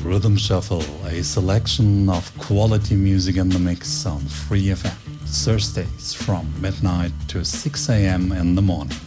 Rhythm Shuffle, a selection of quality music in the mix on Free FM, Thursdays from midnight to 6 a.m. in the morning.